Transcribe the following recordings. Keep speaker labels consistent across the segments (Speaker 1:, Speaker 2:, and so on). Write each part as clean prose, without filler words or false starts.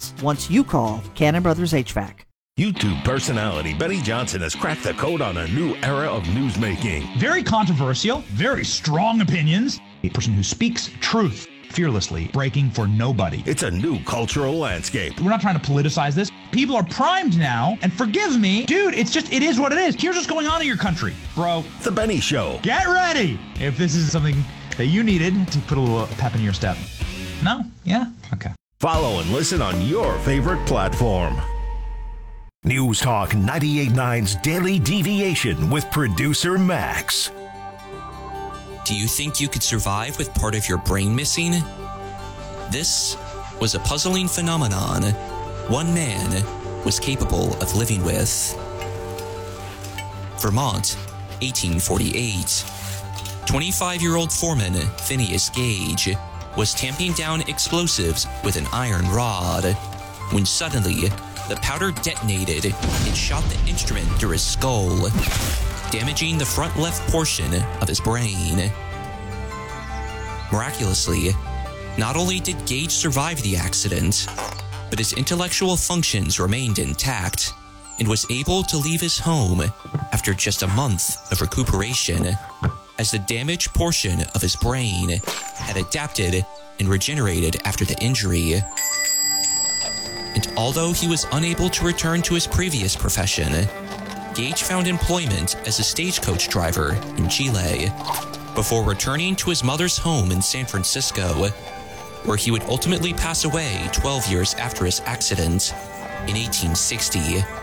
Speaker 1: themselves once you call Cannon Brothers HVAC.
Speaker 2: YouTube personality Benny Johnson has cracked the code on a new era of newsmaking.
Speaker 3: Very controversial, very strong opinions. A person who speaks truth fearlessly, breaking for nobody.
Speaker 2: It's a new cultural landscape.
Speaker 3: We're not trying to politicize this. People are primed now, and forgive me, dude, it is what it is. Here's what's going on in your country, bro.
Speaker 2: The Benny Show.
Speaker 3: Get ready if this is something that you needed to put a little pep in your step. No? Yeah? Okay.
Speaker 2: Follow and listen on your favorite platform.
Speaker 4: News Talk 98.9's Daily Deviation with producer Max.
Speaker 5: Do you think you could survive with part of your brain missing? This was a puzzling phenomenon one man was capable of living with. Vermont, 1848. 25-year-old foreman Phineas Gage was tamping down explosives with an iron rod when suddenly the powder detonated and shot the instrument through his skull, damaging the front left portion of his brain. Miraculously, not only did Gage survive the accident, but his intellectual functions remained intact and was able to leave his home after just a month of recuperation, as the damaged portion of his brain had adapted and regenerated after the injury. And although he was unable to return to his previous profession, Gage found employment as a stagecoach driver in Chile before returning to his mother's home in San Francisco, where he would ultimately pass away 12 years after his accident in 1860.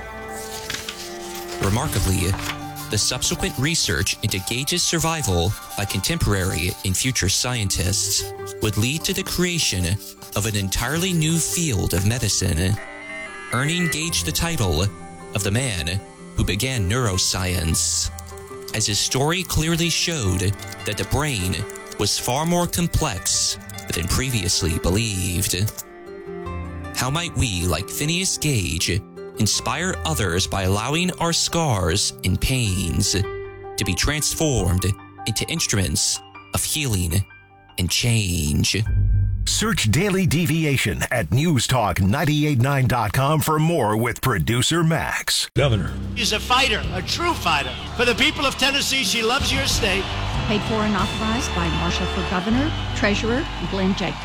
Speaker 5: Remarkably, the subsequent research into Gage's survival by contemporary and future scientists would lead to the creation of an entirely new field of medicine, earning Gage the title of the man who began neuroscience, as his story clearly showed that the brain was far more complex than previously believed. How might we, like Phineas Gage, inspire others by allowing our scars and pains to be transformed into instruments of healing and change?
Speaker 4: Search Daily Deviation at newstalk989.com for more with producer Max.
Speaker 2: Governor.
Speaker 6: She's a fighter, a true fighter. For the people of Tennessee, she loves your state.
Speaker 7: Paid for and authorized by Marshal for Governor, Treasurer Glenn Jacobs.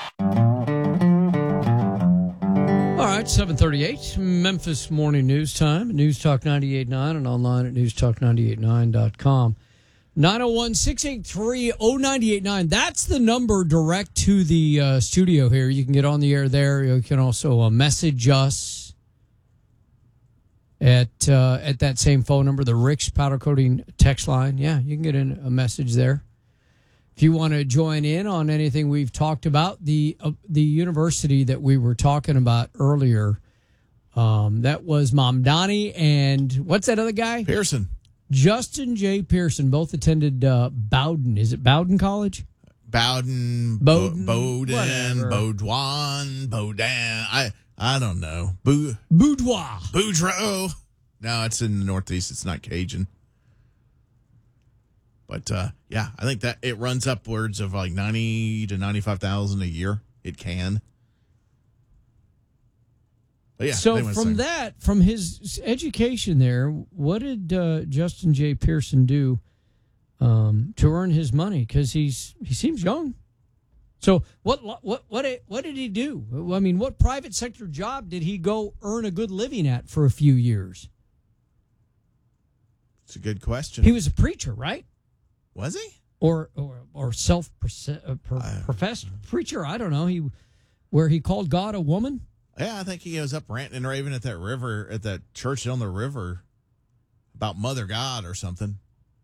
Speaker 8: All right, 7:38, Memphis Morning News Time, News Talk 98.9 and online at newstalk989.com. 901-683-0989. That's the number direct to the studio here. You can get on the air there. You can also message us at that same phone number, the Rick's Powder Coating text line. Yeah, you can get in a message there. If you want to join in on anything we've talked about, the university that we were talking about earlier, that was Mamdani and what's that other guy?
Speaker 9: Pearson.
Speaker 8: Justin J. Pearson, both attended Bowdoin. Is it Bowdoin College?
Speaker 9: Bowdoin,
Speaker 8: Bowdoin,
Speaker 9: Baudouin, Bowdoin. I don't know.
Speaker 8: Boudoir.
Speaker 9: Boudreaux. No, it's in the Northeast. It's not Cajun. But, yeah, I think that it runs upwards of like 90 to 95,000 a year. It can. But yeah,
Speaker 8: so from his education there, what did Justin J. Pearson do to earn his money? Because he seems young. So what did he do? I mean, what private sector job did he go earn a good living at for a few years?
Speaker 9: It's a good question.
Speaker 8: He was a preacher, right?
Speaker 9: Was he?
Speaker 8: Or self-professed preacher? I don't know. Where he called God a woman.
Speaker 9: Yeah, I think he was up ranting and raving at that river, at that church on the river about Mother God or something.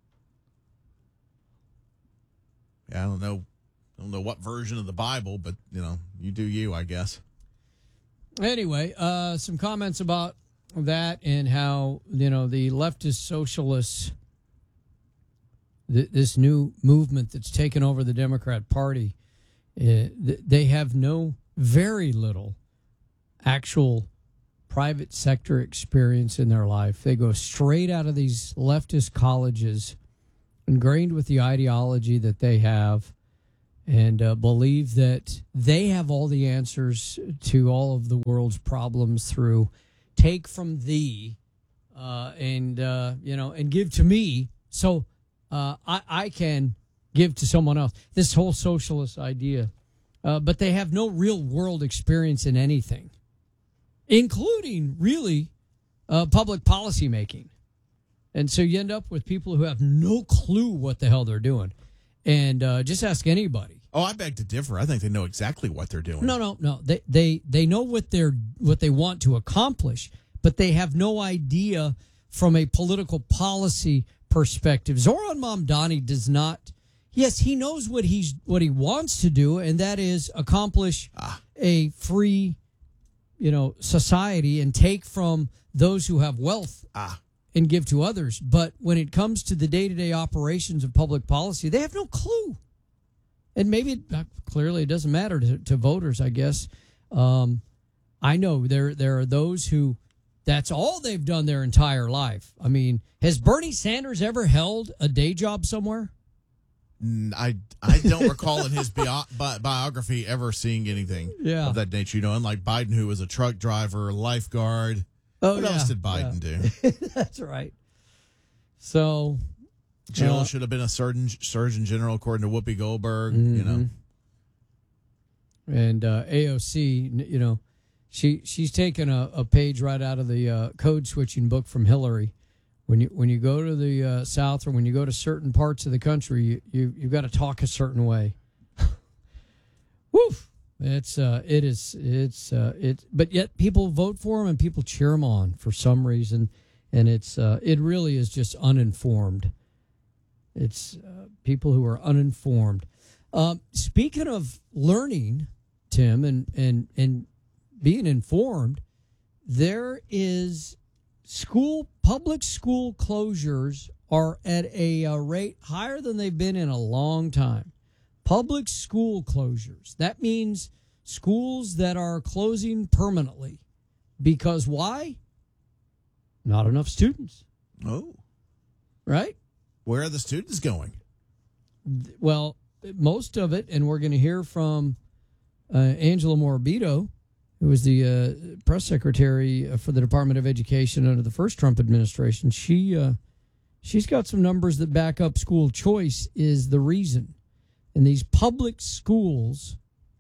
Speaker 9: Yeah, I don't know what version of the Bible, but, you do you, I guess.
Speaker 8: Anyway, some comments about that and how, the leftist socialists, this new movement that's taken over the Democrat Party, they have very little actual private sector experience in their life. They go straight out of these leftist colleges, ingrained with the ideology that they have, and believe that they have all the answers to all of the world's problems through take from thee and give to me so I can give to someone else. This whole socialist idea. But they have no real world experience in anything, including really public policy making. And so you end up with people who have no clue what the hell they're doing. And just ask anybody.
Speaker 9: Oh, I beg to differ. I think they know exactly what they're doing.
Speaker 8: No. They know what they want to accomplish, but they have no idea from a political policy perspective. Zoran Mamdani does not. Yes, he knows what he wants to do, and that is accomplish a free, society and take from those who have wealth and give to others. But when it comes to the day-to-day operations of public policy, they have no clue. And maybe clearly it doesn't matter to voters, I guess. I know there are those who that's all they've done their entire life. I mean, has Bernie Sanders ever held a day job somewhere?
Speaker 9: I don't recall in his biography ever seeing anything of that nature. Unlike Biden, who was a truck driver, lifeguard. What else did Biden do?
Speaker 8: That's right. So
Speaker 9: Jill should have been a surgeon general, according to Whoopi Goldberg.
Speaker 8: And AOC, she's taken a page right out of the code switching book from Hillary. When you go to the South or when you go to certain parts of the country, you've got to talk a certain way. Woof! But yet people vote for him and people cheer him on for some reason, and it really is just uninformed. It's people who are uninformed. Speaking of learning, Tim, and being informed, there is. Public school closures are at a rate higher than they've been in a long time. Public school closures. That means schools that are closing permanently. Because why? Not enough students.
Speaker 9: Oh.
Speaker 8: Right?
Speaker 9: Where are the students going?
Speaker 8: Well, most of it, and we're going to hear from Angela Morabito, who was the press secretary for the Department of Education under the first Trump administration. She's got some numbers that back up school choice is the reason. And these public schools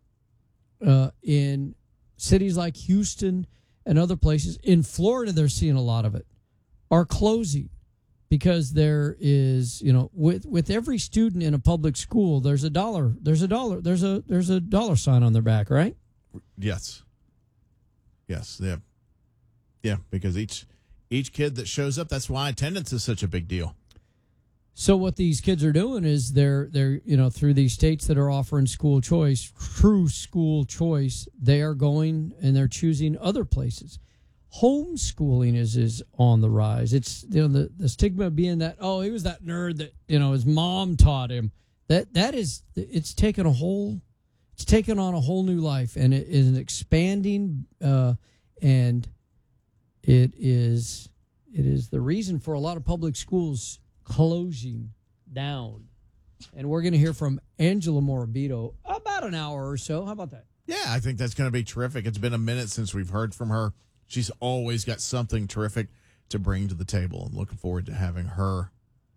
Speaker 8: in cities like Houston and other places, in Florida they're seeing a lot of it, are closing because there is, with every student in a public school, there's a dollar sign on their back, right?
Speaker 9: Yes. Yes, yeah, because each kid that shows up, that's why attendance is such a big deal.
Speaker 8: So what these kids are doing is they're through these states that are offering school choice, true school choice, they are going and they're choosing other places. Homeschooling is on the rise. It's the stigma being that he was that nerd that his mom taught him. It's taken on a whole new life, and it is expanding, and it is the reason for a lot of public schools closing down. And we're going to hear from Angela Morabito about an hour or so. How about that?
Speaker 9: Yeah, I think that's going to be terrific. It's been a minute since we've heard from her. She's always got something terrific to bring to the table. I'm looking forward to having her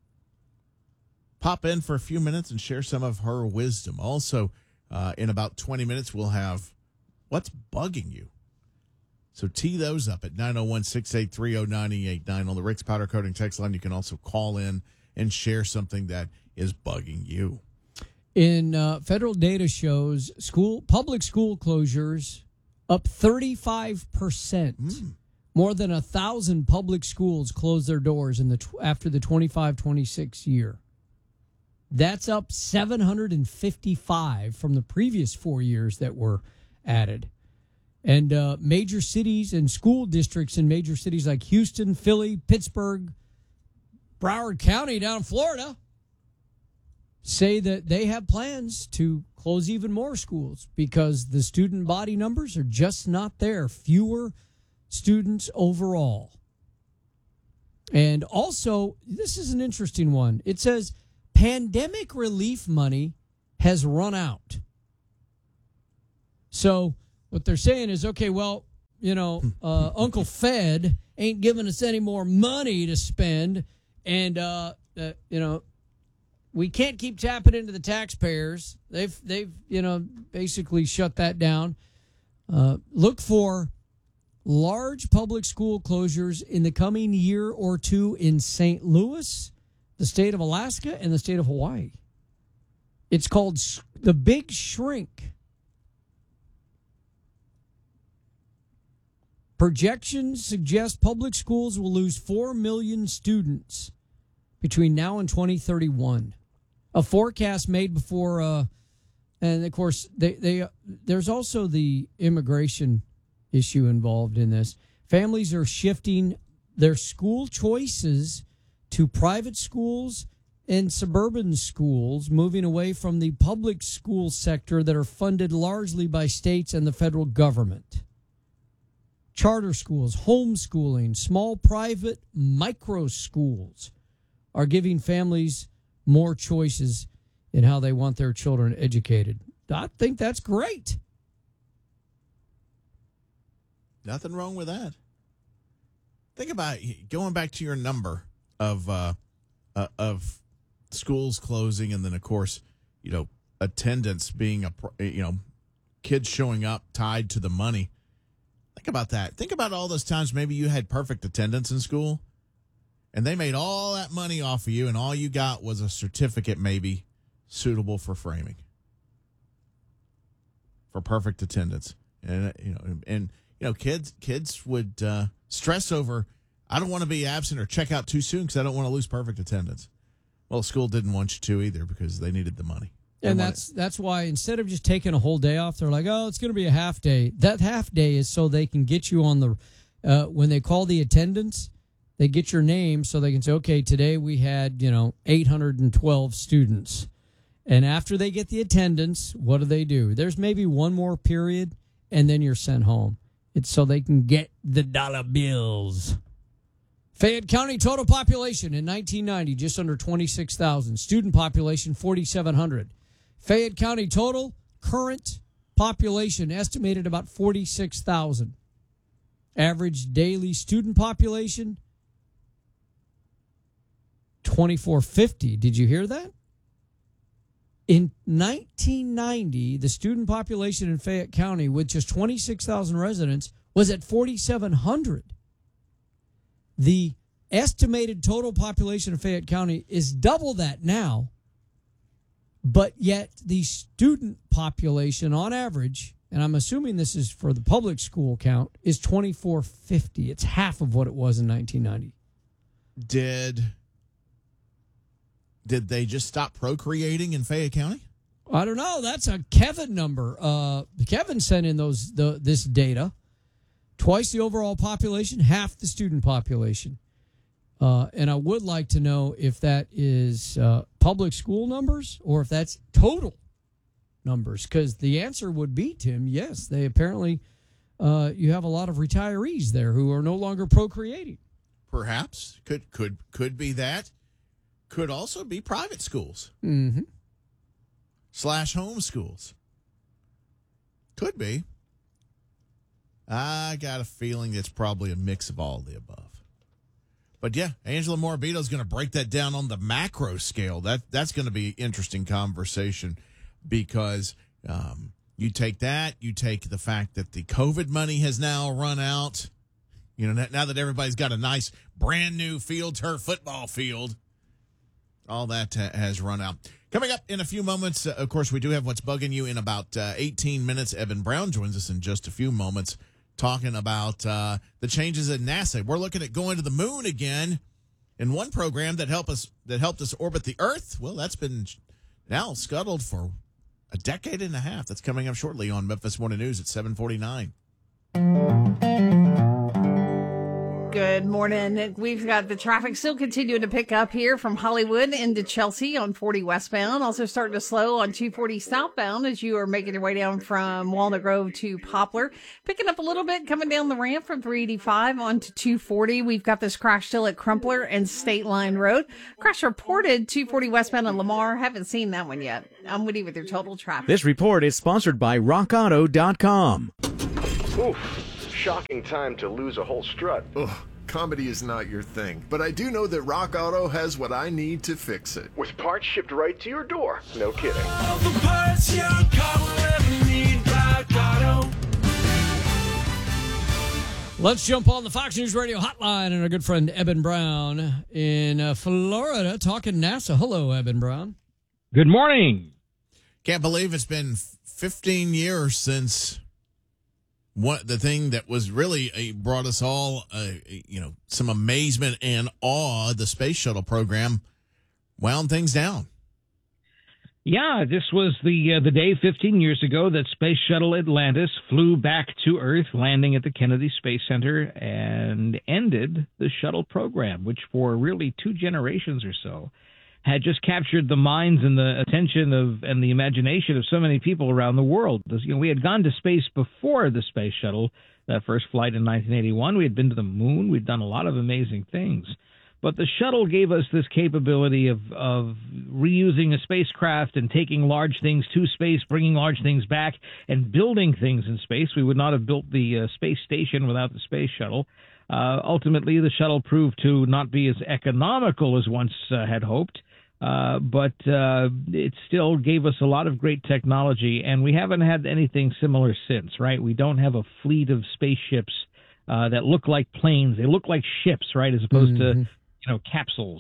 Speaker 9: pop in for a few minutes and share some of her wisdom. Also, in about 20 minutes, we'll have What's Bugging You? So tee those up at 901-683-0989 on the Rick's Powder Coating text line. You can also call in and share something that is bugging you.
Speaker 8: In federal data shows public school closures up 35%. More than 1,000 public schools closed their doors after the 25-26 year. That's up 755 from the previous 4 years that were added. And major cities and school districts in major cities like Houston, Philly, Pittsburgh, Broward County down in Florida say that they have plans to close even more schools because the student body numbers are just not there. Fewer students overall. And also, this is an interesting one. It says pandemic relief money has run out. So what they're saying is, okay, well, Uncle Fed ain't giving us any more money to spend, and we can't keep tapping into the taxpayers. They've basically shut that down. Look for large public school closures in the coming year or two in St. Louis, the state of Alaska, and the state of Hawaii. It's called the Big Shrink. Projections suggest public schools will lose 4 million students between now and 2031. A forecast made before, and of course, there's also the immigration issue involved in this. Families are shifting their school choices to private schools and suburban schools, moving away from the public school sector that are funded largely by states and the federal government. Charter schools, homeschooling, small private micro schools are giving families more choices in how they want their children educated. I think that's great.
Speaker 9: Nothing wrong with that. Think about going back to your number of schools closing, and then of course, attendance being kids showing up tied to the money. Think about that. Think about all those times maybe you had perfect attendance in school, and they made all that money off of you, and all you got was a certificate maybe suitable for framing for perfect attendance. And kids would stress over, I don't want to be absent or check out too soon because I don't want to lose perfect attendance. Well, school didn't want you to either because they needed the money.
Speaker 8: And that's why instead of just taking a whole day off, they're like, oh, it's going to be a half day. That half day is so they can get you on the when they call the attendance, they get your name so they can say, okay, today we had 812 students. And after they get the attendance, what do? There's maybe one more period, and then you're sent home. It's so they can get the dollar bills. Fayette County total population in 1990, just under 26,000. Student population, 4,700. Fayette County total current population estimated about 46,000. Average daily student population, 2,450. Did you hear that? In 1990, the student population in Fayette County with just 26,000 residents was at 4,700. The estimated total population of Fayette County is double that now, but yet the student population on average, and I'm assuming this is for the public school count, is 2,450. It's half of what it was in 1990. Did they just stop procreating in Fayette County? I don't know. That's a Kevin number. Kevin sent in this data. Twice the overall population, half the student population. And I would like to know if that is public school numbers or if that's total numbers. Because the answer would be, Tim, yes. They apparently, you have a lot of retirees there who are no longer procreating. Perhaps. Could be that. Could also be private schools. Mm-hmm. / home schools. Could be. I got a feeling it's probably a mix of all of the above. But yeah, Angela Morabito is going to break that down on the macro scale. That's going to be an interesting conversation because you take that, you take the fact that the COVID money has now run out. Now that everybody's got a nice brand new turf football field, all that has run out. Coming up in a few moments, of course, we do have What's Bugging You in about 18 minutes. Evan Brown joins us in just a few moments, talking about the changes at NASA. We're looking at going to the moon again. In one program that helped us orbit the Earth, well, that's been now scuttled for a decade and a half. That's coming up shortly on Memphis Morning News at 7:49.
Speaker 10: Good morning. We've got the traffic still continuing to pick up here from Hollywood into Chelsea on 40 westbound. Also starting to slow on 240 southbound as you are making your way down from Walnut Grove to Poplar. Picking up a little bit coming down the ramp from 385 onto 240. We've got this crash still at Crumpler and State Line Road. Crash reported 240 westbound in Lamar. Haven't seen that one yet. I'm Woody with your total traffic.
Speaker 11: This report is sponsored by RockAuto.com.
Speaker 12: Oof. Shocking time to lose a whole strut.
Speaker 13: Ugh, comedy is not your thing, but I do know that Rock Auto has what I need to fix it.
Speaker 12: With parts shipped right to your door. No kidding.
Speaker 14: All the parts your car will ever need, Rock Auto.
Speaker 8: Let's jump on the Fox News Radio hotline and our good friend Eben Brown in Florida talking NASA. Hello, Eben Brown.
Speaker 15: Good morning.
Speaker 9: Can't believe it's been 15 years since the thing that was really brought us all, some amazement and awe, the space shuttle program, wound things down.
Speaker 15: Yeah, this was the day 15 years ago that Space Shuttle Atlantis flew back to Earth, landing at the Kennedy Space Center, and ended the shuttle program, which for really 2 generations or so had just captured the minds and the attention and the imagination of so many people around the world. We had gone to space before the space shuttle, that first flight in 1981. We had been to the moon. We'd done a lot of amazing things. But the shuttle gave us this capability of reusing a spacecraft and taking large things to space, bringing large things back, and building things in space. We would not have built the space station without the space shuttle. Ultimately, the shuttle proved to not be as economical as once had hoped. But it still gave us a lot of great technology, and we haven't had anything similar since, right? We don't have a fleet of spaceships that look like planes. They look like ships, right, as opposed to, capsules,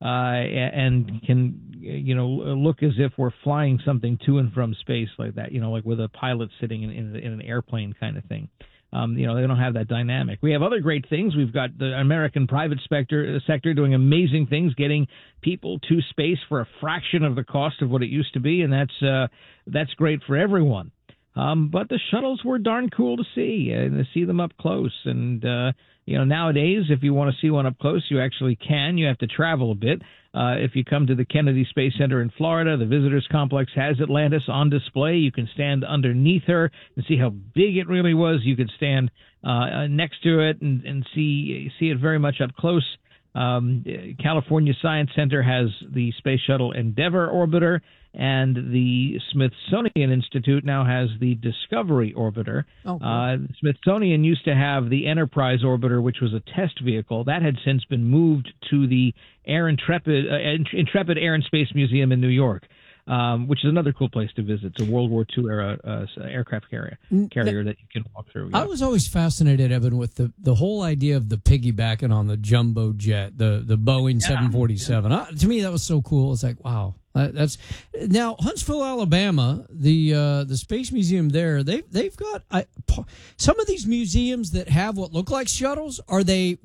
Speaker 15: and can, look as if we're flying something to and from space like that, like with a pilot sitting in an airplane kind of thing. They don't have that dynamic. We have other great things. We've got the American private sector doing amazing things, getting people to space for a fraction of the cost of what it used to be, and that's great for everyone. But the shuttles were darn cool to see, and to see them up close. And nowadays, if you want to see one up close, you actually can. You have to travel a bit. If you come to the Kennedy Space Center in Florida, the Visitors Complex has Atlantis on display. You can stand underneath her and see how big it really was. You could stand next to it and see it very much up close. California Science Center has the Space Shuttle Endeavour orbiter, and the Smithsonian Institute now has the Discovery orbiter. Oh, cool. The Smithsonian used to have the Enterprise orbiter, which was a test vehicle. That had since been moved to the Intrepid Air and Space Museum in New York, which is another cool place to visit. It's a World War II era aircraft carrier that you can walk through. Yeah.
Speaker 8: I was always fascinated, Evan, with the whole idea of the piggybacking on the jumbo jet, the Boeing 747. To me, that was so cool. It's like, wow. That's now Huntsville, Alabama. The Space Museum there. They've got some of these museums that have what look like shuttles. Were they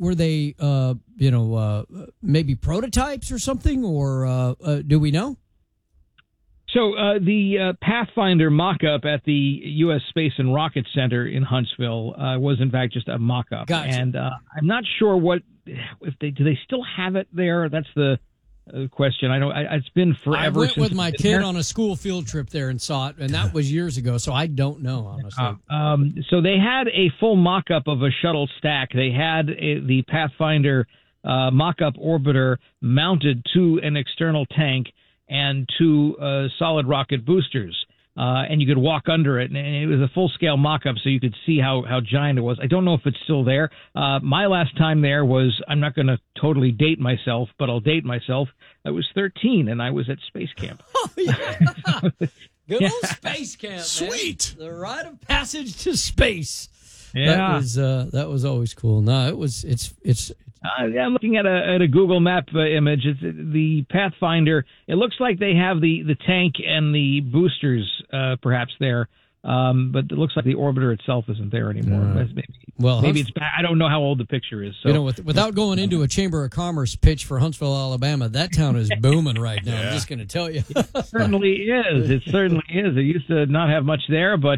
Speaker 8: maybe prototypes or something, or do we know?
Speaker 15: So the Pathfinder mock-up at the U.S. Space and Rocket Center in Huntsville was, in fact, just a mock-up.
Speaker 8: Gotcha.
Speaker 15: And I'm not sure do they still have it there? That's the question. I know it's been forever.
Speaker 8: I went with my kid on a school field trip there and saw it, and that was years ago, so I don't know, honestly.
Speaker 15: So they had a full mock-up of a shuttle stack. They had the Pathfinder mock-up orbiter mounted to an external tank and 2 solid rocket boosters. And you could walk under it, and it was a full-scale mock-up, so you could see how giant it was. I don't know if it's still there. My last time there was, I'm not going to totally date myself, but I'll date myself. I was 13, and I was at space camp.
Speaker 8: Oh, yeah. Good old space camp, man.
Speaker 9: Sweet.
Speaker 8: The rite of passage to space.
Speaker 15: Yeah.
Speaker 8: That was always cool. No, it's
Speaker 15: I'm looking at a Google Map image. It's the Pathfinder. It looks like they have the tank and the boosters perhaps there, but it looks like the orbiter itself isn't there anymore. Maybe
Speaker 8: Well,
Speaker 15: maybe it's back. I don't know how old the picture is. So.
Speaker 8: You know, without going into a Chamber of Commerce pitch for Huntsville, Alabama, that town is booming right now. I'm just going to tell you.
Speaker 15: It certainly is. It certainly is. They used to not have much there, but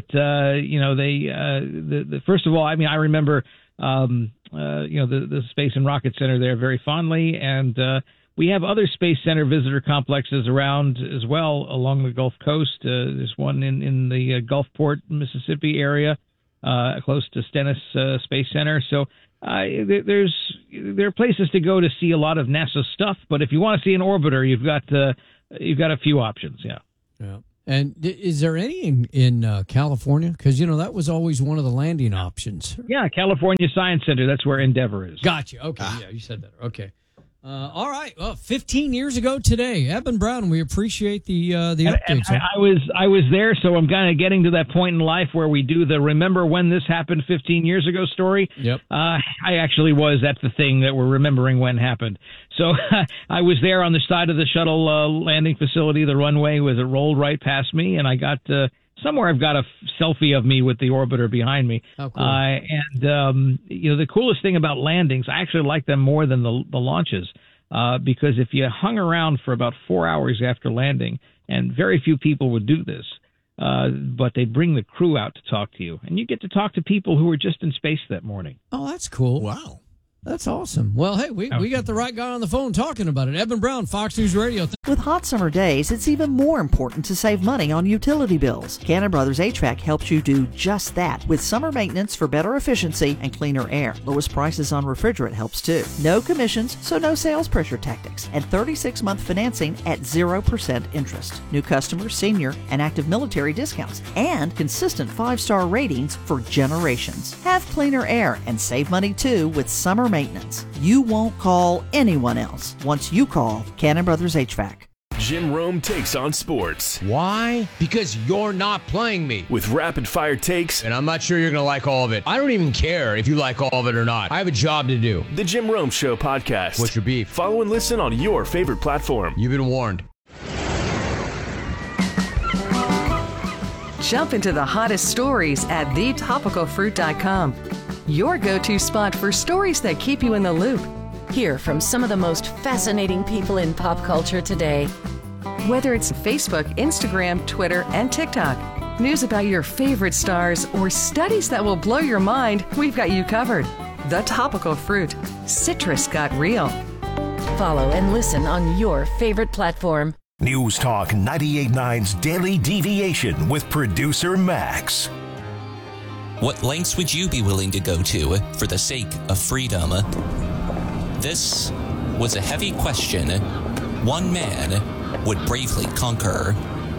Speaker 15: they first of all, I mean, I remember the Space and Rocket Center there very fondly, and we have other Space Center visitor complexes around as well along the Gulf Coast. There's one in the Gulfport, Mississippi area. Close to Stennis Space Center. So there are places to go to see a lot of NASA stuff. But if you want to see an orbiter, you've got a few options. Yeah.
Speaker 8: Yeah. And is there any in California? Because that was always one of the landing options.
Speaker 15: Yeah, California Science Center. That's where Endeavor is.
Speaker 8: Gotcha. Okay. Yeah, you said that. Okay. All right. Well, 15 years ago today, Eben Brown. We appreciate the updates.
Speaker 15: And I was there, so I'm kind of getting to that point in life where we do the remember when this happened 15 years ago story.
Speaker 8: Yep.
Speaker 15: I actually that's the thing that we're remembering when happened. So I was there on the side of the shuttle landing facility, the runway, as it rolled right past me, and I got somewhere I've got a selfie of me with the orbiter behind me.
Speaker 8: Oh, cool.
Speaker 15: The coolest thing about landings, I actually like them more than the launches, because if you hung around for about 4 hours after landing, and very few people would do this, but they'd bring the crew out to talk to you, and you get to talk to people who were just in space that morning.
Speaker 8: Oh, that's cool.
Speaker 9: Wow.
Speaker 8: That's awesome. Well, hey, we got the right guy on the phone talking about it. Eben Brown, Fox News Radio.
Speaker 1: With hot summer days, it's even more important to save money on utility bills. Cannon Brothers HVAC helps you do just that with summer maintenance for better efficiency and cleaner air. Lowest prices on refrigerant helps too. No commissions, so no sales pressure tactics. And 36-month financing at 0% interest. New customers, senior, and active military discounts. And consistent 5-star ratings for generations. Have cleaner air and save money too with summer maintenance. You won't call anyone else once you call Cannon Brothers HVAC.
Speaker 16: Jim Rome takes on sports.
Speaker 17: Why? Because you're not playing me.
Speaker 16: With rapid-fire takes.
Speaker 17: And I'm not sure you're going to like all of it. I don't even care if you like all of it or not. I have a job to do.
Speaker 16: The Jim Rome Show podcast.
Speaker 17: What's your beef?
Speaker 16: Follow and listen on your favorite platform.
Speaker 17: You've been warned.
Speaker 18: Jump into the hottest stories at thetopicalfruit.com. Your go-to spot for stories that keep you in the loop.
Speaker 19: Hear from some of the most fascinating people in pop culture today.
Speaker 18: Whether it's Facebook, Instagram, Twitter, and TikTok, news about your favorite stars, or studies that will blow your mind, we've got you covered. The Topical Fruit. Citrus got real.
Speaker 19: Follow and listen on your favorite platform.
Speaker 4: News Talk 98.9's Daily Deviation with producer Max.
Speaker 5: What lengths would you be willing to go to for the sake of freedom? This was a heavy question one man would bravely conquer.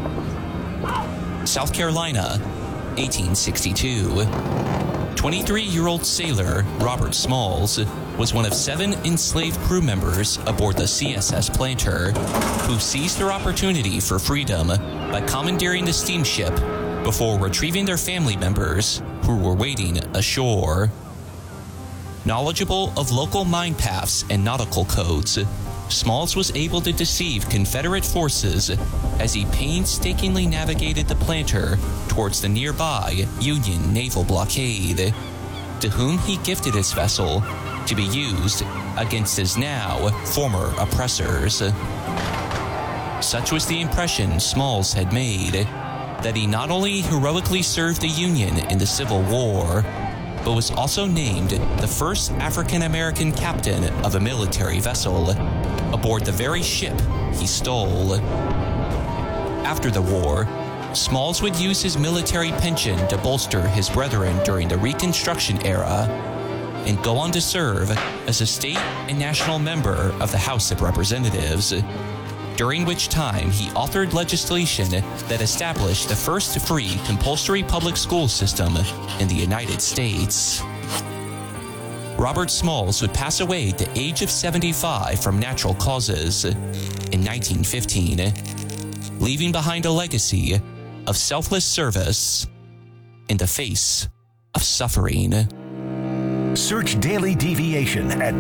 Speaker 5: South Carolina, 1862. 23-year-old sailor Robert Smalls was one of 7 enslaved crew members aboard the CSS Planter who seized their opportunity for freedom by commandeering the steamship before retrieving their family members who were waiting ashore. Knowledgeable of local mine paths and nautical codes, Smalls was able to deceive Confederate forces as he painstakingly navigated the Planter towards the nearby Union naval blockade, to whom he gifted his vessel to be used against his now former oppressors. Such was the impression Smalls had made, that he not only heroically served the Union in the Civil War, but was also named the first African-American captain of a military vessel aboard the very ship he stole. After the war, Smalls would use his military pension to bolster his brethren during the Reconstruction era and go on to serve as a state and national member of the House of Representatives, during which time he authored legislation that established the first free compulsory public school system in the United States. Robert Smalls would pass away at the age of 75 from natural causes in 1915, leaving behind a legacy of selfless service in the face of suffering.
Speaker 4: Search Daily Deviation at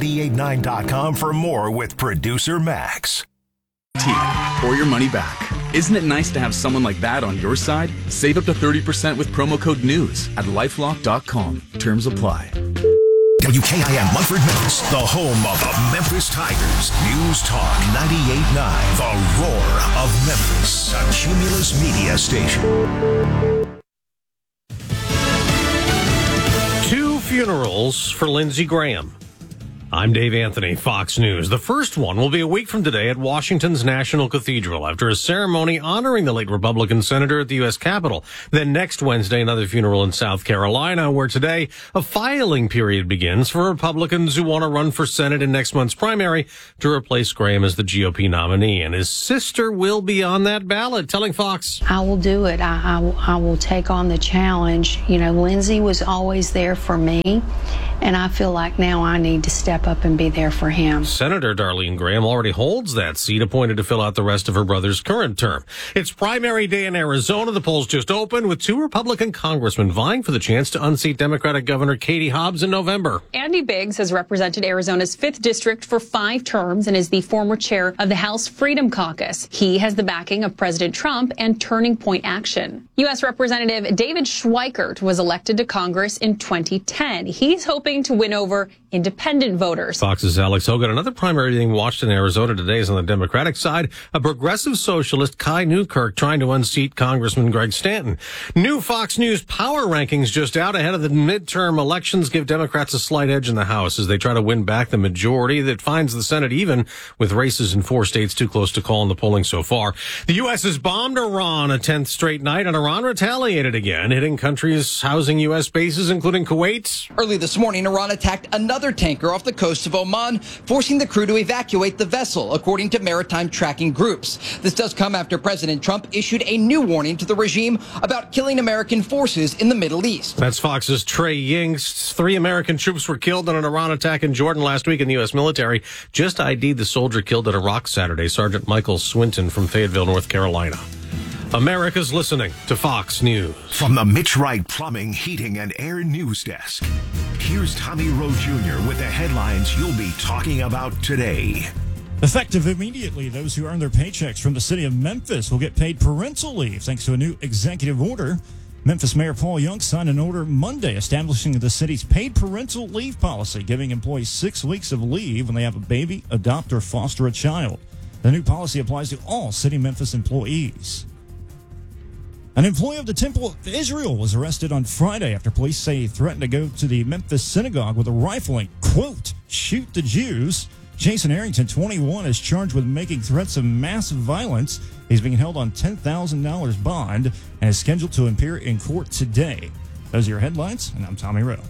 Speaker 4: newstalk989.com for more with producer Max.
Speaker 20: Or your money back. Isn't it nice to have someone like that on your side? Save up to 30% with promo code NEWS at LifeLock.com. Terms apply.
Speaker 4: WKIM Munford, Memphis, the home of the Memphis Tigers. News Talk 98.9, the roar of Memphis, a Cumulus Media station.
Speaker 21: 2 funerals for Lindsey Graham. I'm Dave Anthony, Fox News. The first one will be a week from today at Washington's National Cathedral after a ceremony honoring the late Republican senator at the U.S. Capitol. Then next Wednesday, another funeral in South Carolina, where today a filing period begins for Republicans who want to run for Senate in next month's primary to replace Graham as the GOP nominee. And his sister will be on that ballot, telling Fox,
Speaker 22: I will do it. I will take on the challenge. You know, Lindsey was always there for me, and I feel like now I need to step up and be there for him.
Speaker 21: Senator Darlene Graham already holds that seat, appointed to fill out the rest of her brother's current term. It's primary day in Arizona. The polls just opened, with 2 Republican congressmen vying for the chance to unseat Democratic Governor Katie Hobbs in November.
Speaker 23: Andy Biggs has represented Arizona's 5th district for 5 terms and is the former chair of the House Freedom Caucus. He has the backing of President Trump and Turning Point Action. U.S. Representative David Schweikert was elected to Congress in 2010. He's hoping to win over independent voters.
Speaker 21: Fox's Alex Hogan. Another primary being watched in Arizona today is on the Democratic side. A progressive socialist, Kai Newkirk, trying to unseat Congressman Greg Stanton. New Fox News power rankings just out ahead of the midterm elections give Democrats a slight edge in the House as they try to win back the majority that finds the Senate even, with races in 4 states too close to call in the polling so far. The U.S. has bombed Iran a 10th straight night, and Iran retaliated again, hitting countries housing U.S. bases, including Kuwait.
Speaker 24: Early this morning, Iran attacked another tanker off the coast of Oman, forcing the crew to evacuate the vessel, according to maritime tracking groups. This does come after President Trump issued a new warning to the regime about killing American forces in the Middle East.
Speaker 21: That's Fox's Trey Yingst. 3 American troops were killed in an Iran attack in Jordan last week, and the U.S. military just ID'd the soldier killed at Iraq Saturday, Sergeant Michael Swinton from Fayetteville, North Carolina. America's listening to Fox News.
Speaker 4: From the Mitch Wright Plumbing, Heating, and Air News Desk, here's Tommy Rowe Jr. with the headlines you'll be talking about today.
Speaker 25: Effective immediately, those who earn their paychecks from the city of Memphis will get paid parental leave thanks to a new executive order. Memphis Mayor Paul Young signed an order Monday establishing the city's paid parental leave policy, giving employees 6 weeks of leave when they have a baby, adopt, or foster a child. The new policy applies to all city Memphis employees. An employee of the Temple of Israel was arrested on Friday after police say he threatened to go to the Memphis synagogue with a rifle and, quote, shoot the Jews. Jason Arrington, 21, is charged with making threats of mass violence. He's being held on $10,000 bond and is scheduled to appear in court today. Those are your headlines, and I'm Tommy Rowe.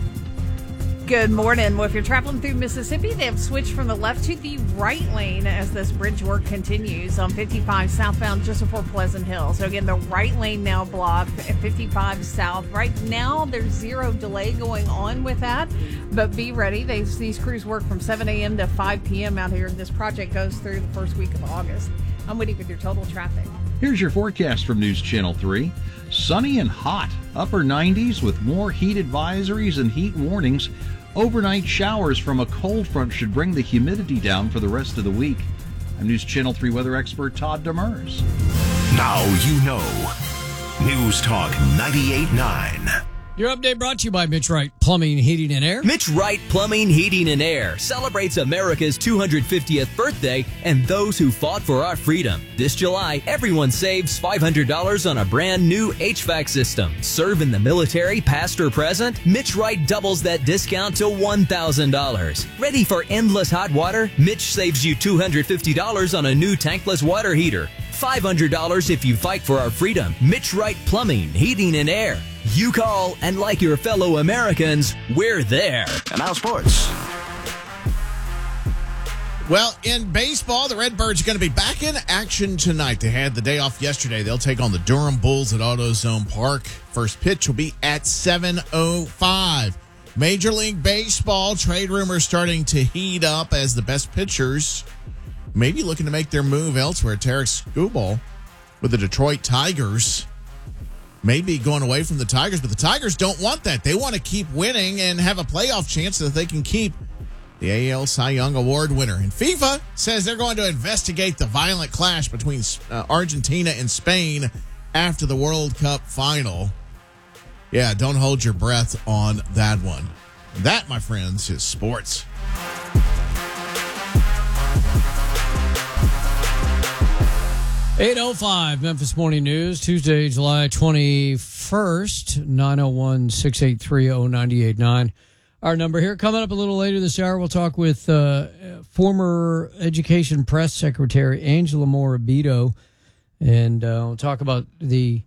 Speaker 10: Good morning. Well, if you're traveling through Mississippi, they have switched from the left to the right lane as this bridge work continues on 55 southbound just before Pleasant Hill. So again, the right lane now blocked at 55 south. Right now, there's 0 delay going on with that, but be ready. These crews work from 7 a.m. to 5 p.m. out here. This project goes through the first week of August. I'm Woody with your total traffic.
Speaker 3: Here's your forecast from News Channel 3. Sunny and hot, upper 90s with more heat advisories and heat warnings. Overnight showers from a cold front should bring the humidity down for the rest of the week. I'm News Channel 3 weather expert Todd Demers.
Speaker 4: Now you know. News Talk 98.9.
Speaker 8: Your update brought to you by Mitch Wright Plumbing, Heating, and Air.
Speaker 26: Mitch Wright Plumbing, Heating, and Air celebrates America's 250th birthday and those who fought for our freedom. This July, everyone saves $500 on a brand new HVAC system. Serve in the military, past or present? Mitch Wright doubles that discount to $1,000. Ready for endless hot water? Mitch saves you $250 on a new tankless water heater. $500 if you fight for our freedom. Mitch Wright Plumbing, Heating, and Air. You call, and like your fellow Americans, we're there.
Speaker 4: And now sports.
Speaker 9: Well, in baseball, the Redbirds are going to be back in action tonight. They had the day off yesterday. They'll take on the Durham Bulls at AutoZone Park. First pitch will be at 7:05. Major League Baseball, trade rumors starting to heat up as the best pitchers maybe looking to make their move elsewhere. Tarek Skubal with the Detroit Tigers maybe going away from the Tigers, but the Tigers don't want that. They want to keep winning and have a playoff chance so that they can keep the AL Cy Young Award winner. And FIFA says they're going to investigate the violent clash between Argentina and Spain after the World Cup final. Yeah, don't hold your breath on that one. That, my friends, is sports.
Speaker 8: .805 Memphis Morning News, Tuesday, July 21st, 901-683-0989. Our number here. Coming up a little later this hour, we'll talk with former Education Press Secretary Angela Morabito, and we'll talk about the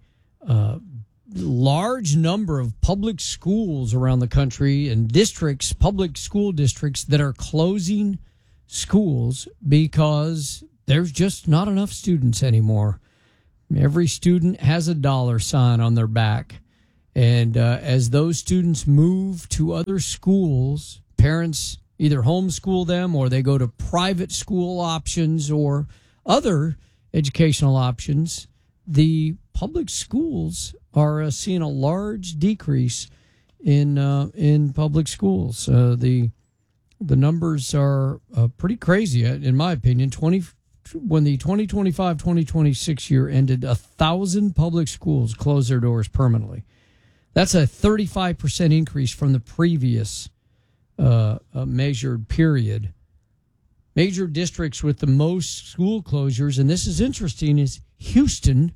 Speaker 8: large number of public schools around the country and districts, public school districts that are closing schools because there's just not enough students anymore. Every student has a dollar sign on their back. And as those students move to other schools, parents either homeschool them or they go to private school options or other educational options. The public schools are seeing a large decrease in public schools. The numbers are pretty crazy, in my opinion. When the 2025-2026 year ended, 1,000 public schools closed their doors permanently. That's a 35% increase from the previous measured period. Major districts with the most school closures, and this is interesting, is Houston.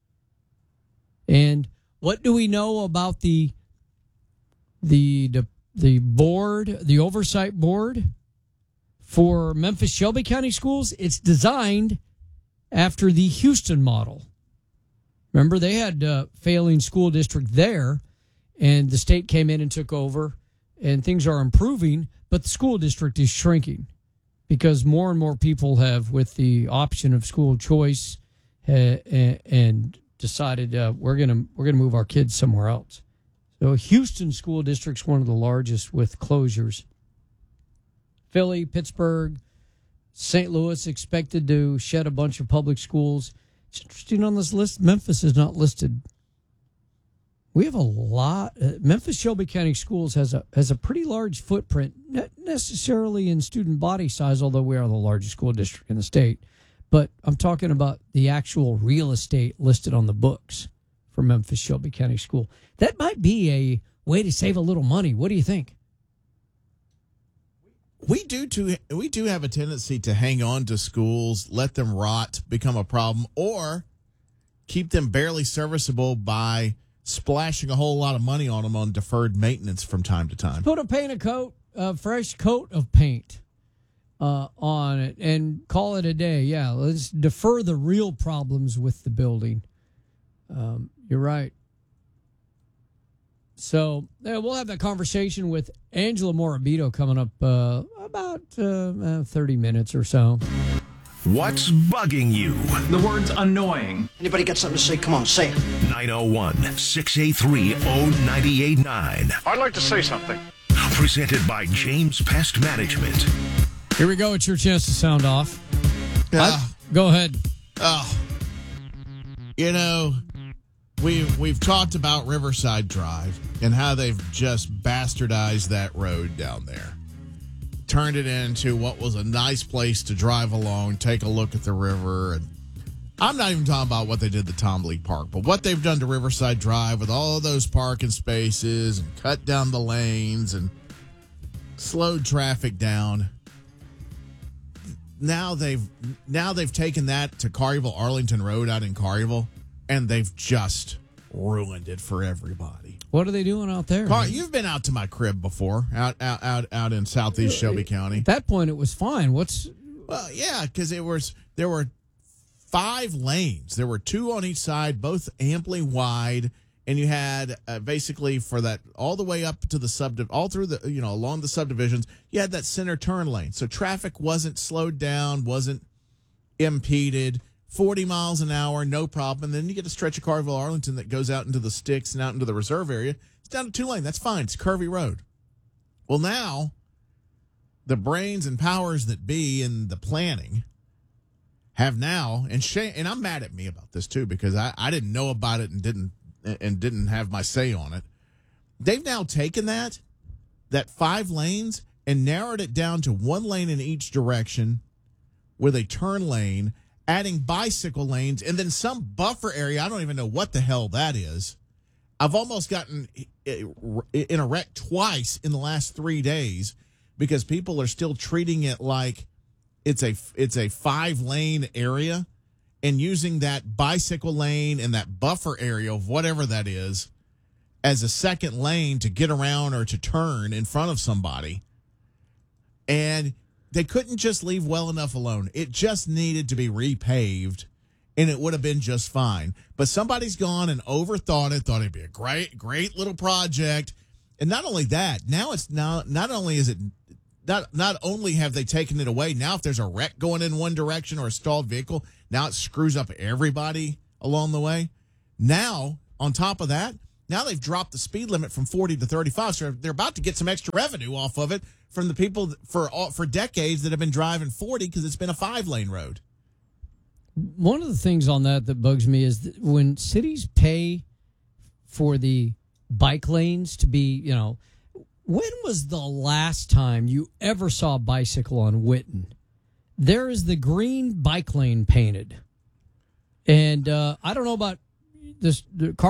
Speaker 8: And what do we know about the board, the oversight board for Memphis Shelby County Schools? It's designed after the Houston model. Remember, they had a failing school district there, and the state came in and took over, and things are improving, but the school district is shrinking because more and more people have, with the option of school choice, and decided we're gonna move our kids somewhere else. So Houston School District's one of the largest with closures. Philly, Pittsburgh, St. Louis expected to shed a bunch of public schools. It's interesting on this list, Memphis is not listed. We have a lot. Memphis Shelby County Schools has a pretty large footprint, not necessarily in student body size, although we are the largest school district in the state. But I'm talking about the actual real estate listed on the books for Memphis Shelby County School. That might be a way to save a little money. What do you think?
Speaker 9: We do have a tendency to hang on to schools, let them rot, become a problem, or keep them barely serviceable by splashing a whole lot of money on them on deferred maintenance from time to time.
Speaker 8: Put a fresh coat of paint on it and call it a day. Yeah, let's defer the real problems with the building. You're right. So we'll have that conversation with Angela Morabito coming up about 30 minutes or so.
Speaker 4: What's bugging you?
Speaker 2: The word's annoying. Anybody got something to say? Come on, say it.
Speaker 4: 901-683-0989.
Speaker 2: I'd like to say something.
Speaker 4: Presented by James Pest Management.
Speaker 8: Here we go. It's your chance to sound off. Go ahead.
Speaker 9: You know, we've talked about Riverside Drive and how they've just bastardized that road down there. Turned it into what was a nice place to drive along, take a look at the river. And I'm not even talking about what they did to Tom Lee Park, but what they've done to Riverside Drive with all of those parking spaces and cut down the lanes and slowed traffic down. Now they've taken that to Collierville Arlington Road out in Collierville, and they've just ruined it for everybody.
Speaker 8: What are they doing out there?
Speaker 9: You've been out to my crib before, out in southeast Shelby County.
Speaker 8: At that point, it was fine.
Speaker 9: Well, yeah, because there were 5 lanes. There were 2 on each side, both amply wide, and you had basically for that all the way up to the all through the along the subdivisions, you had that center turn lane, so traffic wasn't slowed down, wasn't impeded. 40 miles an hour, no problem. And then you get a stretch of Collierville Arlington that goes out into the sticks and out into the reserve area. It's down to 2 lane. That's fine. It's a curvy road. Well, now the brains and powers that be in the planning have now, and I'm mad at me about this too, because I didn't know about it and didn't have my say on it. They've now taken that 5 lanes and narrowed it down to one lane in each direction with a turn lane, adding bicycle lanes, and then some buffer area. I don't even know what the hell that is. I've almost gotten in a wreck twice in the last 3 days because people are still treating it like it's a 5-lane area and using that bicycle lane and that buffer area of whatever that is as a second lane to get around or to turn in front of somebody. And they couldn't just leave well enough alone. It just needed to be repaved, and it would have been just fine. But somebody's gone and overthought it, thought it'd be a great little project. And not only that, now it's not only is it not only have they taken it away, now if there's a wreck going in one direction or a stalled vehicle, now it screws up everybody along the way. Now, on top of that, now they've dropped the speed limit from 40 to 35, so they're about to get some extra revenue off of it from the people for decades that have been driving 40 because it's been a 5-lane road.
Speaker 8: One of the things on that bugs me is that when cities pay for the bike lanes to be, when was the last time you ever saw a bicycle on Whitten? There is the green bike lane painted. And I don't know about this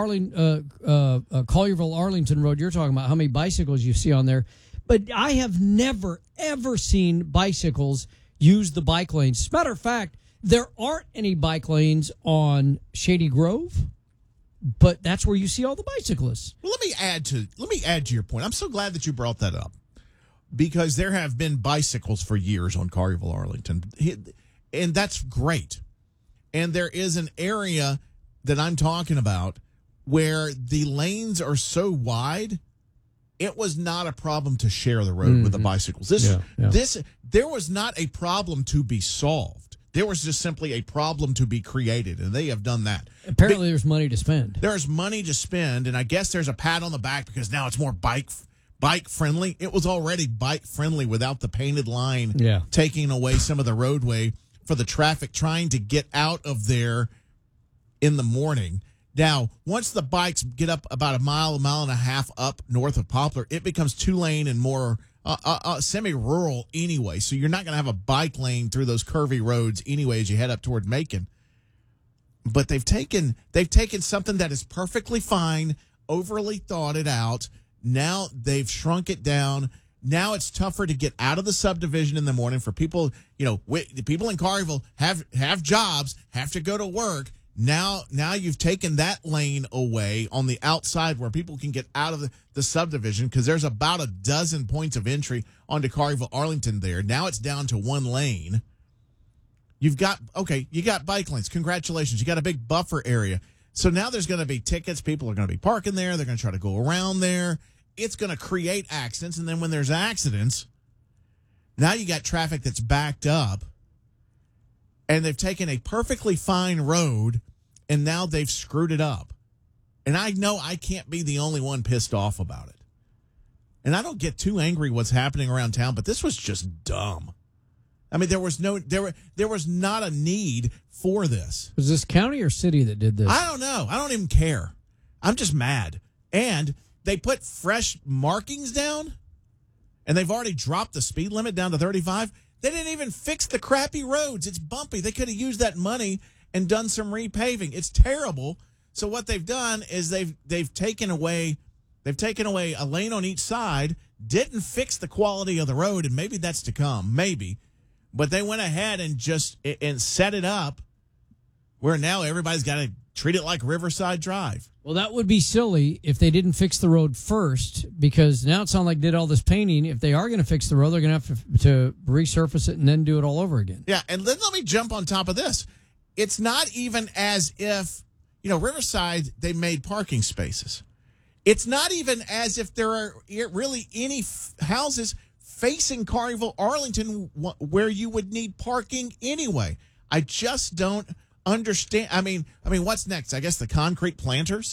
Speaker 8: Collierville Arlington Road you're talking about, how many bicycles you see on there, but I have never ever seen bicycles use the bike lanes. As a matter of fact, there aren't any bike lanes on Shady Grove, but that's where you see all the bicyclists.
Speaker 9: Well, let me add to your point. I'm so glad that you brought that up because there have been bicycles for years on Collierville Arlington, and that's great. And there is an area that I'm talking about where the lanes are so wide, it was not a problem to share the road with the bicycles. There was not a problem to be solved. There was just simply a problem to be created, and they have done that.
Speaker 8: Apparently there's money to spend.
Speaker 9: There's money to spend, and I guess there's a pat on the back because now it's more bike friendly. It was already bike friendly without the painted line taking away some of the roadway for the traffic trying to get out of there in the morning. Now, once the bikes get up about a mile and a half up north of Poplar, it becomes 2-lane and more semi-rural anyway. So you're not going to have a bike lane through those curvy roads anyway as you head up toward Macon. But they've taken something that is perfectly fine, overly thought it out. Now they've shrunk it down. Now it's tougher to get out of the subdivision in the morning for people. The people in Collierville have jobs, have to go to work. Now you've taken that lane away on the outside where people can get out of the subdivision because there's about a dozen points of entry onto Collierville Arlington there. Now it's down to 1 lane. You got bike lanes. Congratulations. You got a big buffer area. So now there's going to be tickets. People are going to be parking there. They're going to try to go around there. It's going to create accidents. And then when there's accidents, now you got traffic that's backed up. And they've taken a perfectly fine road, and now they've screwed it up. And I know I can't be the only one pissed off about it. And I don't get too angry what's happening around town, but this was just dumb. I mean, there was not a need for this.
Speaker 8: Was this county or city that did this?
Speaker 9: I don't know. I don't even care. I'm just mad. And they put fresh markings down, and they've already dropped the speed limit down to 35. They didn't even fix the crappy roads. It's bumpy. They could have used that money and done some repaving. It's terrible. So what they've done is they've taken away a lane on each side, didn't fix the quality of the road, and maybe that's to come, maybe. But they went ahead and set it up where now everybody's got to treat it like Riverside Drive.
Speaker 8: Well, that would be silly if they didn't fix the road first, because now it sounds like they did all this painting. If they are going to fix the road, they're going to have to resurface it and then do it all over again.
Speaker 9: Yeah, and then let me jump on top of this. It's not even as if, Riverside, they made parking spaces. It's not even as if there are really any houses facing Collierville, Arlington, where you would need parking anyway. I just don't understand. I mean, what's next? I guess the concrete planters.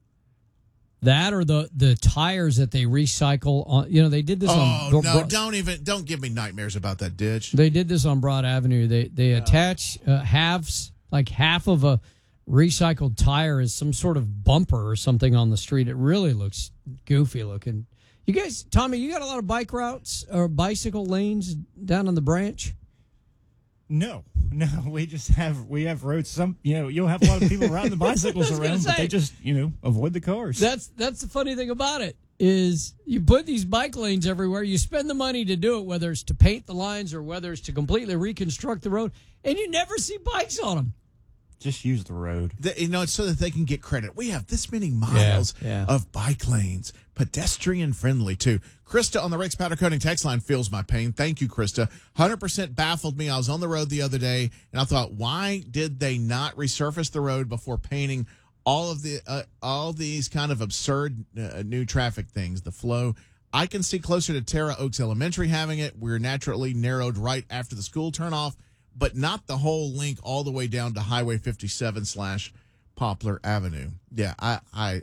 Speaker 8: That or the tires that they recycle on. They did this.
Speaker 9: Don't give me nightmares about that ditch.
Speaker 8: They did this on Broad Avenue. They attach halves, like half of a recycled tire, as some sort of bumper or something on the street. It really looks goofy looking. You guys, Tommy, you got a lot of bike routes or bicycle lanes down on the branch?
Speaker 25: No, we have roads. You'll have a lot of people riding the bicycles around, but they just avoid the cars.
Speaker 8: That's the funny thing about it is you put these bike lanes everywhere. You spend the money to do it, whether it's to paint the lines or whether it's to completely reconstruct the road, and you never see bikes on them.
Speaker 25: Just use the road.
Speaker 9: It's so that they can get credit. We have this many miles of bike lanes, pedestrian friendly too. Krista on the Rick's Powder Coating text line feels my pain. Thank you, Krista. 100% baffled me. I was on the road the other day, and I thought, why did they not resurface the road before painting all these kind of absurd new traffic things? The flow. I can see closer to Terra Oaks Elementary having it. We're naturally narrowed right after the school turnoff, but not the whole link all the way down to Highway 57 / Poplar Avenue. Yeah, I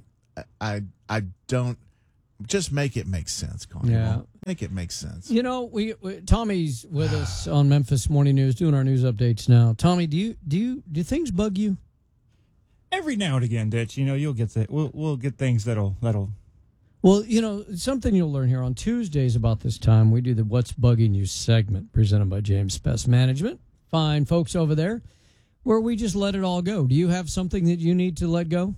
Speaker 9: don't. Just make it make sense, Connie.
Speaker 8: Yeah.
Speaker 9: Make it make sense.
Speaker 8: We Tommy's with us on Memphis Morning News doing our news updates now. Tommy, do things bug you?
Speaker 25: Every now and again, Ditch. You'll get that. We'll get things that'll.
Speaker 8: Well, something you'll learn here on Tuesdays about this time. We do the What's Bugging You segment presented by James Best Management. Fine folks over there, where we just let it all go. Do you have something that you need to let go?